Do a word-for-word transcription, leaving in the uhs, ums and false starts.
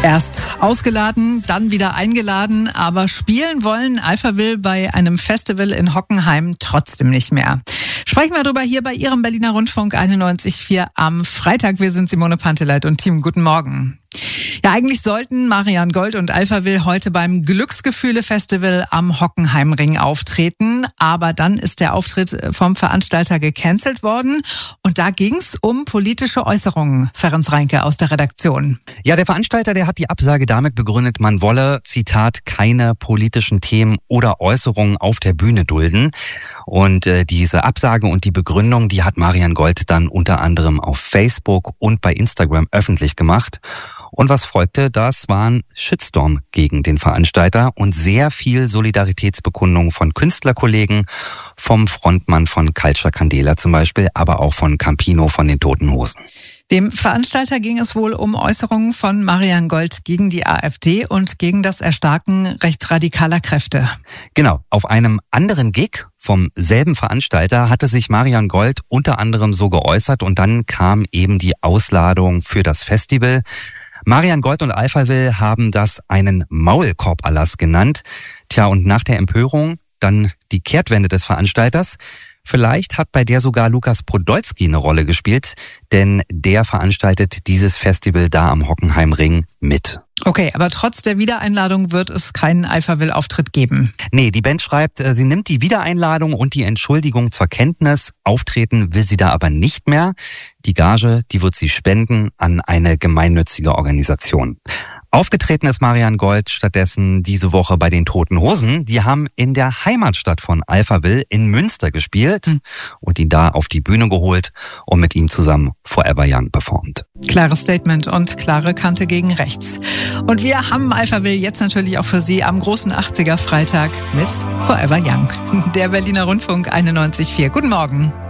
Erst ausgeladen, dann wieder eingeladen, aber spielen wollen Alphaville bei einem Festival in Hockenheim trotzdem nicht mehr. Sprechen wir darüber hier bei Ihrem Berliner Rundfunk einundneunzig Komma vier am Freitag. Wir sind Simone Panteleit und Team. Guten Morgen. Ja, eigentlich sollten Marian Gold und Alphaville heute beim Glücksgefühle-Festival am Hockenheimring auftreten. Aber dann ist der Auftritt vom Veranstalter gecancelt worden. Und da ging's um politische Äußerungen. Ferenc Reinke aus der Redaktion. Ja, der Veranstalter, der hat die Absage damit begründet, man wolle, Zitat, keine politischen Themen oder Äußerungen auf der Bühne dulden. Und äh, diese Absage und die Begründung, die hat Marian Gold dann unter anderem auf Facebook und bei Instagram öffentlich gemacht. Und was folgte, das war ein Shitstorm gegen den Veranstalter und sehr viel Solidaritätsbekundung von Künstlerkollegen, vom Frontmann von Culture Candela zum Beispiel, aber auch von Campino von den Toten Hosen. Dem Veranstalter ging es wohl um Äußerungen von Marian Gold gegen die AfD und gegen das Erstarken rechtsradikaler Kräfte. Genau, auf einem anderen Gig vom selben Veranstalter hatte sich Marian Gold unter anderem so geäußert und dann kam eben die Ausladung für das Festival. Marian Gold und Alphaville haben das einen Maulkorb-Erlass genannt. Tja, und nach der Empörung dann die Kehrtwende des Veranstalters. Vielleicht hat bei der sogar Lukas Podolski eine Rolle gespielt, denn der veranstaltet dieses Festival da am Hockenheimring mit. Okay, aber trotz der Wiedereinladung wird es keinen Alphaville-Auftritt geben. Nee, die Band schreibt, sie nimmt die Wiedereinladung und die Entschuldigung zur Kenntnis. Auftreten will sie da aber nicht mehr. Die Gage, die wird sie spenden an eine gemeinnützige Organisation. Aufgetreten ist Marian Gold stattdessen diese Woche bei den Toten Hosen. Die haben in der Heimatstadt von Alphaville in Münster gespielt und ihn da auf die Bühne geholt und mit ihm zusammen Forever Young performt. Klares Statement und klare Kante gegen rechts. Und wir haben Alphaville jetzt natürlich auch für Sie am großen achtziger Freitag mit Forever Young. Der Berliner Rundfunk einundneunzig Komma vier. Guten Morgen.